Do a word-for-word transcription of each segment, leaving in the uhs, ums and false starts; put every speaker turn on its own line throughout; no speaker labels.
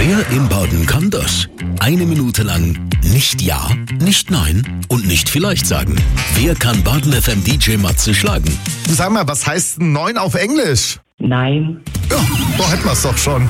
Wer im Baden kann das? Eine Minute lang nicht Ja, nicht Nein und nicht vielleicht sagen. Wer kann Baden F M D J Matze schlagen?
Sag mal, was heißt neun auf Englisch?
Nein.
Ja, da hätten wir es doch schon.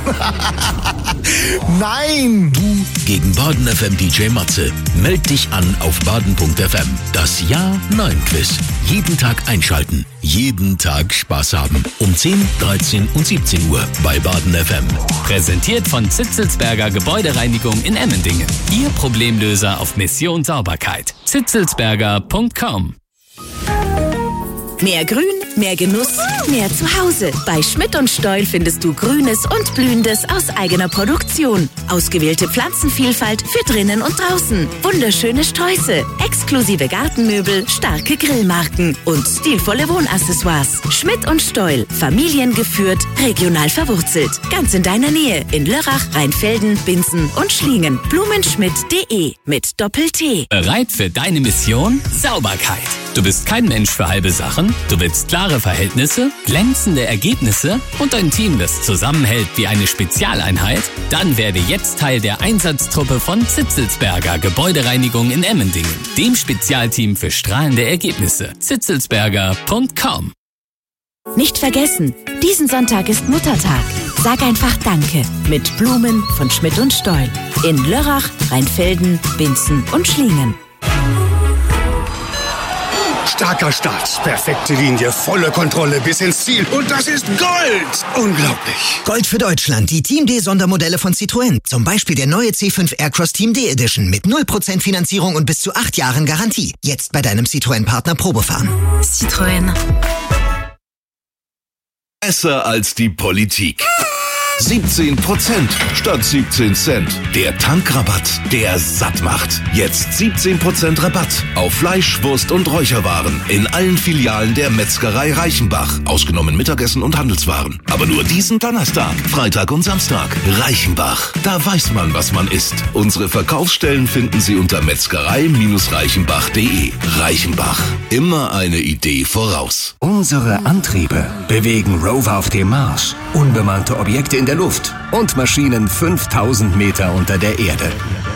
Nein!
Du gegen Baden F M D J Matze. Meld dich an auf baden punkt f m. Das Ja-Nein-Quiz. Jeden Tag einschalten. Jeden Tag Spaß haben. Um zehn, dreizehn und siebzehn Uhr bei Baden F M.
Präsentiert von Zitzelsberger Gebäudereinigung in Emmendingen. Ihr Problemlöser auf Mission Sauberkeit. zitzelsberger punkt com.
Mehr Grün, mehr Genuss, mehr Zuhause. Bei Schmidt und Steul findest du Grünes und Blühendes aus eigener Produktion. Ausgewählte Pflanzenvielfalt für drinnen und draußen. Wunderschöne Sträuße, exklusive Gartenmöbel, starke Grillmarken und stilvolle Wohnaccessoires. Schmidt und Steul, familiengeführt, regional verwurzelt. Ganz in deiner Nähe in Lörrach, Rheinfelden, Binzen und Schlingen. blumenschmidt punkt de mit Doppel-T.
Bereit für deine Mission? Sauberkeit. Du bist kein Mensch für halbe Sachen. Du willst klare Verhältnisse, glänzende Ergebnisse und ein Team, das zusammenhält wie eine Spezialeinheit? Dann werde jetzt Teil der Einsatztruppe von Zitzelsberger Gebäudereinigung in Emmendingen, dem Spezialteam für strahlende Ergebnisse. zitzelsberger punkt com.
Nicht vergessen, diesen Sonntag ist Muttertag. Sag einfach Danke mit Blumen von Schmidt und Steul. In Lörrach, Rheinfelden, Binzen und Schlingen.
Starker Start, perfekte Linie, volle Kontrolle bis ins Ziel. Und das ist Gold! Unglaublich.
Gold für Deutschland, die Team D Sondermodelle von Citroën. Zum Beispiel der neue C fünf Aircross Team D Edition mit null Prozent Finanzierung und bis zu acht Jahren Garantie. Jetzt bei deinem Citroën-Partner Probefahren.
Citroën.
Besser als die Politik. siebzehn Prozent statt siebzehn Cent. Der Tankrabatt, der satt macht. Jetzt siebzehn Prozent Rabatt auf Fleisch, Wurst und Räucherwaren in allen Filialen der Metzgerei Reichenbach. Ausgenommen Mittagessen und Handelswaren. Aber nur diesen Donnerstag, Freitag und Samstag. Reichenbach, da weiß man, was man isst. Unsere Verkaufsstellen finden Sie unter metzgerei reichenbach punkt de. Reichenbach, immer eine Idee voraus.
Unsere Antriebe bewegen Rover auf dem Mars, unbemannte Objekte in der Luft und Maschinen fünftausend Meter unter der Erde.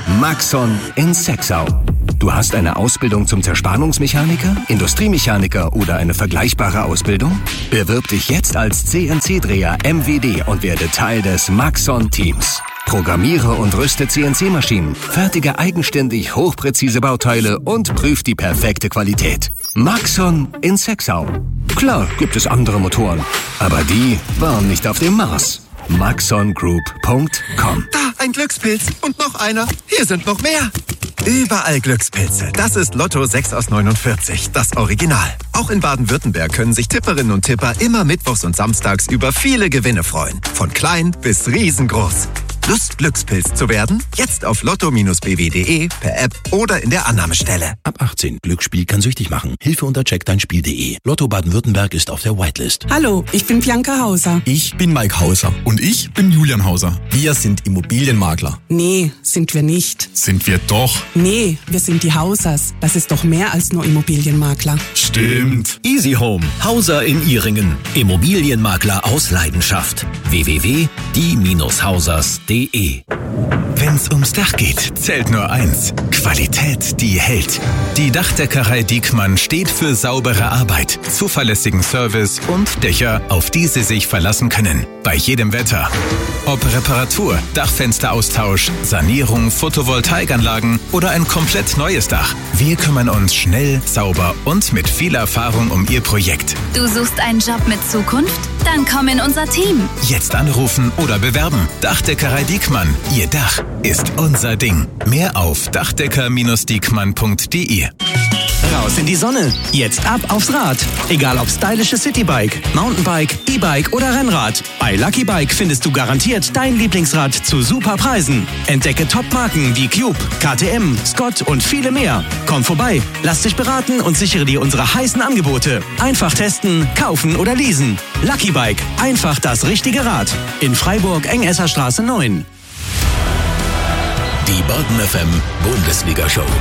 Maxon in Sexau. Du hast eine Ausbildung zum Zerspannungsmechaniker, Industriemechaniker oder eine vergleichbare Ausbildung? Bewirb dich jetzt als C N C-Dreher M W D und werde Teil des Maxon-Teams. Programmiere und rüste C N C-Maschinen, fertige eigenständig hochpräzise Bauteile und prüf die perfekte Qualität. Maxon in Sexau. Klar gibt es andere Motoren, aber die waren nicht auf dem Mars. maxon group punkt com.
Da, ein Glückspilz und noch einer. Hier sind noch mehr. Überall Glückspilze. Das ist Lotto sechs aus neunundvierzig, das Original. Auch in Baden-Württemberg können sich Tipperinnen und Tipper immer mittwochs und samstags über viele Gewinne freuen. Von klein bis riesengroß. Lust, Glückspilz zu werden? Jetzt auf lotto b w punkt de, per App oder in der Annahmestelle.
Ab achtzehn. Glücksspiel kann süchtig machen. Hilfe unter check dein spiel punkt de. Lotto Baden-Württemberg ist auf der Whitelist.
Hallo, ich bin Bianca Hauser.
Ich bin Mike Hauser. Und ich bin Julian Hauser. Wir sind Immobilienmakler.
Nee, sind wir nicht.
Sind wir doch.
Nee, wir sind die Hausers. Das ist doch mehr als nur Immobilienmakler.
Stimmt.
Easy Home. Hauser in Ihringen. Immobilienmakler aus Leidenschaft. w w w punkt die hausers punkt de.
Wenn's ums Dach geht, zählt nur eins. Qualität, die hält. Die Dachdeckerei Diekmann steht für saubere Arbeit, zuverlässigen Service und Dächer, auf die Sie sich verlassen können. Bei jedem Wetter. Ob Reparatur, Dachfensteraustausch, Sanierung, Photovoltaikanlagen oder ein komplett neues Dach. Wir kümmern uns schnell, sauber und mit viel Erfahrung um Ihr Projekt.
Du suchst einen Job mit Zukunft? Dann komm in unser Team.
Jetzt anrufen oder bewerben. Dachdeckerei Diekmann. Ihr Dach ist unser Ding. Mehr auf dachdecker diekmann punkt de.
Raus in die Sonne. Jetzt ab aufs Rad. Egal ob stylisches Citybike, Mountainbike, E-Bike oder Rennrad. Bei Lucky Bike findest du garantiert dein Lieblingsrad zu super Preisen. Entdecke Top-Marken wie Cube, K T M, Scott und viele mehr. Komm vorbei, lass dich beraten und sichere dir unsere heißen Angebote. Einfach testen, kaufen oder leasen. Lucky Bike. Einfach das richtige Rad. In Freiburg, Engesserstraße neun.
Die Baden F M Bundesliga-Show.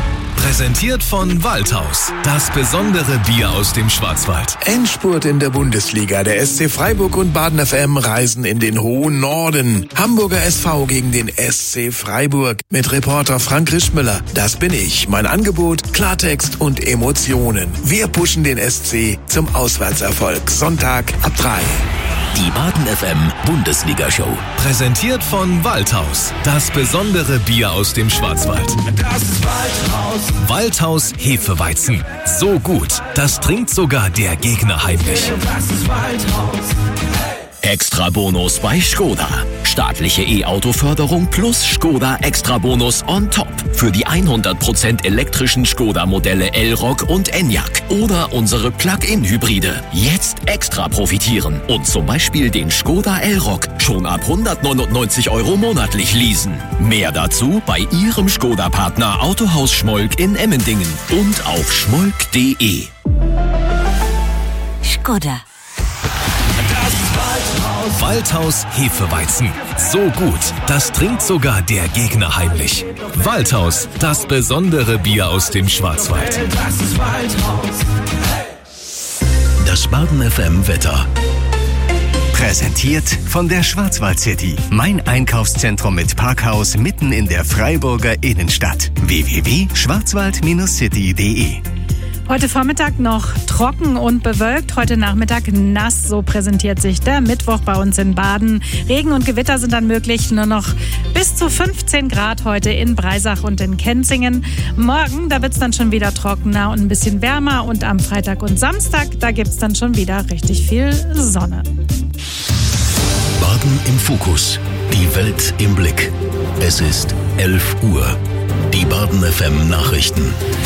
Präsentiert von Waldhaus. Das besondere Bier aus dem Schwarzwald.
Endspurt in der Bundesliga. Der S C Freiburg und Baden F M reisen in den hohen Norden. Hamburger S V gegen den S C Freiburg. Mit Reporter Frank Rischmüller. Das bin ich. Mein Angebot, Klartext und Emotionen. Wir pushen den S C zum Auswärtserfolg. Sonntag ab drei.
Die Baden F M Bundesliga-Show.
Präsentiert von Waldhaus. Das besondere Bier aus dem Schwarzwald.
Das ist Waldhaus.
Waldhaus Hefeweizen. So gut, das trinkt sogar der Gegner heimlich.
Das ist Waldhaus.
Extra Bonus bei Skoda. Staatliche E-Auto-Förderung plus Skoda Extra Bonus on top. Für die hundert Prozent elektrischen Skoda-Modelle Elroq und Enyaq. Oder unsere Plug-in-Hybride. Jetzt extra profitieren und zum Beispiel den Skoda Elroq schon ab hundertneunundneunzig Euro monatlich leasen. Mehr dazu bei Ihrem Skoda-Partner Autohaus Schmolk in Emmendingen und auf schmolk punkt de.
Skoda.
Waldhaus Hefeweizen. So gut, das trinkt sogar der Gegner heimlich. Waldhaus, das besondere Bier aus dem Schwarzwald.
Das ist Waldhaus.
Das Baden F M Wetter. Präsentiert von der Schwarzwald City. Mein Einkaufszentrum mit Parkhaus mitten in der Freiburger Innenstadt. w w w punkt schwarzwald City punkt de.
Heute Vormittag noch trocken und bewölkt, heute Nachmittag nass. So präsentiert sich der Mittwoch bei uns in Baden. Regen und Gewitter sind dann möglich, nur noch bis zu fünfzehn Grad heute in Breisach und in Kenzingen. Morgen, da wird es dann schon wieder trockener und ein bisschen wärmer. Und am Freitag und Samstag, da gibt es dann schon wieder richtig viel Sonne.
Baden im Fokus. Die Welt im Blick. Es ist elf Uhr. Die Baden F M Nachrichten.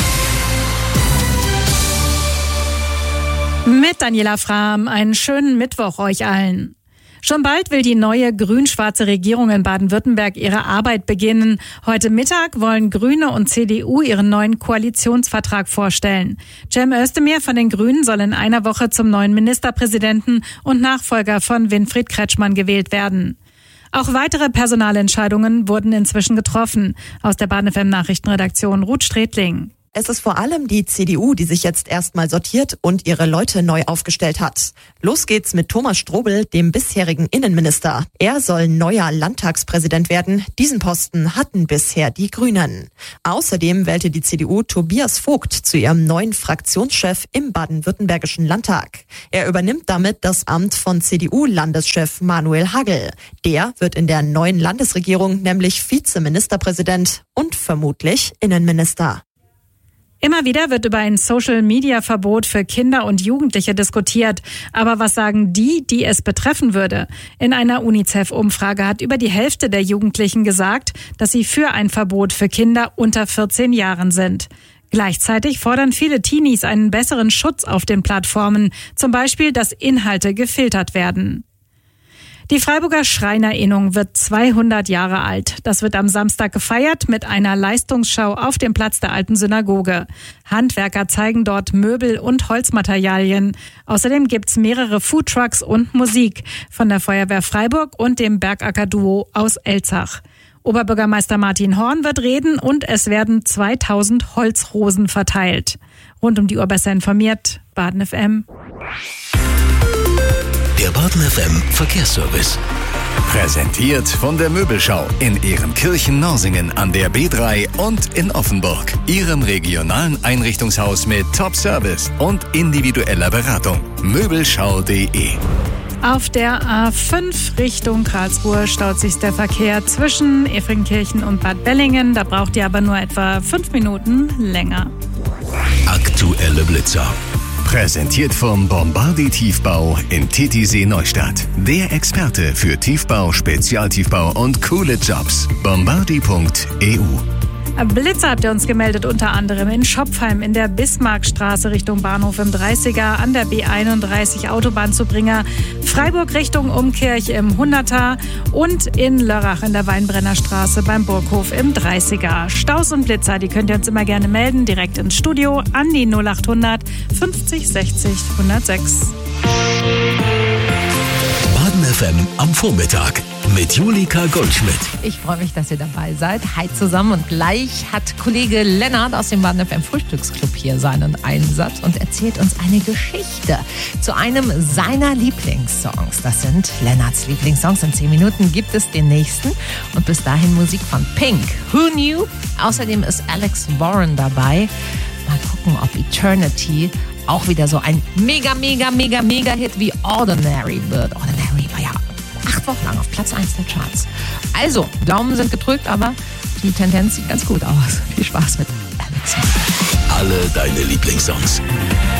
Mit Daniela Frahm, einen schönen Mittwoch euch allen. Schon bald will die neue grün-schwarze Regierung in Baden-Württemberg ihre Arbeit beginnen. Heute Mittag wollen Grüne und C D U ihren neuen Koalitionsvertrag vorstellen. Cem Özdemir von den Grünen soll in einer Woche zum neuen Ministerpräsidenten und Nachfolger von Winfried Kretschmann gewählt werden. Auch weitere Personalentscheidungen wurden inzwischen getroffen. Aus der Baden F M Nachrichtenredaktion Ruth Strätling.
Es ist vor allem die C D U, die sich jetzt erstmal sortiert und ihre Leute neu aufgestellt hat. Los geht's mit Thomas Strobel, dem bisherigen Innenminister. Er soll neuer Landtagspräsident werden. Diesen Posten hatten bisher die Grünen. Außerdem wählte die C D U Tobias Vogt zu ihrem neuen Fraktionschef im baden-württembergischen Landtag. Er übernimmt damit das Amt von C D U-Landeschef Manuel Hagel. Der wird in der neuen Landesregierung nämlich Vizeministerpräsident und vermutlich Innenminister.
Immer wieder wird über ein Social-Media-Verbot für Kinder und Jugendliche diskutiert. Aber was sagen die, die es betreffen würde? In einer UNICEF-Umfrage hat über die Hälfte der Jugendlichen gesagt, dass sie für ein Verbot für Kinder unter vierzehn Jahren sind. Gleichzeitig fordern viele Teenies einen besseren Schutz auf den Plattformen, zum Beispiel, dass Inhalte gefiltert werden. Die Freiburger Schreinerinnung wird zweihundert Jahre alt. Das wird am Samstag gefeiert mit einer Leistungsschau auf dem Platz der alten Synagoge. Handwerker zeigen dort Möbel und Holzmaterialien. Außerdem gibt's mehrere Foodtrucks und Musik von der Feuerwehr Freiburg und dem Bergacker-Duo aus Elzach. Oberbürgermeister Martin Horn wird reden und es werden zweitausend Holzrosen verteilt. Rund um die Uhr besser informiert, Baden F M.
Der Baden F M Verkehrsservice. Präsentiert von der Möbelschau in Ehrenkirchen-Norsingen an der B drei und in Offenburg. Ihrem regionalen Einrichtungshaus mit Top-Service und individueller Beratung. Möbelschau punkt de.
Auf der A fünf Richtung Karlsruhe staut sich der Verkehr zwischen Efringkirchen und Bad Bellingen. Da braucht ihr aber nur etwa fünf Minuten länger.
Aktuelle Blitzer. Präsentiert vom Bombardi Tiefbau in Titisee Neustadt. Der Experte für Tiefbau, Spezialtiefbau und coole Jobs. bombardi punkt e u.
Blitzer habt ihr uns gemeldet, unter anderem in Schopfheim, in der Bismarckstraße Richtung Bahnhof im dreißiger, an der B einunddreißig Autobahnzubringer, Freiburg Richtung Umkirch im hunderter und in Lörrach in der Weinbrennerstraße beim Burghof im dreißiger. Staus und Blitzer, die könnt ihr uns immer gerne melden, direkt ins Studio an die null achthundert fünfzig sechzig hundertsechs.
Baden F M am Vormittag. mit Julika Goldschmidt.
Ich freue mich, dass ihr dabei seid. Hi zusammen. Und gleich hat Kollege Lennart aus dem Baden F M Frühstücksclub hier seinen Einsatz und erzählt uns eine Geschichte zu einem seiner Lieblingssongs. Das sind Lennarts Lieblingssongs. In zehn Minuten gibt es den nächsten. Und bis dahin Musik von Pink. Who Knew? Außerdem ist Alex Warren dabei. Mal gucken, ob Eternity auch wieder so ein mega, mega, mega, mega Hit wie Ordinary wird. Ordinary war ja acht Wochen lang auf Platz eins der Charts. Also, Daumen sind gedrückt, aber die Tendenz sieht ganz gut aus. Viel Spaß mit Alex.
Alle deine Lieblingssongs.